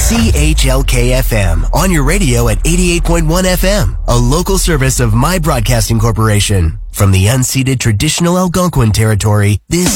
CHLK-FM, on your radio at 88.1 FM, a local service of My Broadcasting Corporation. From the unceded traditional Algonquin territory, this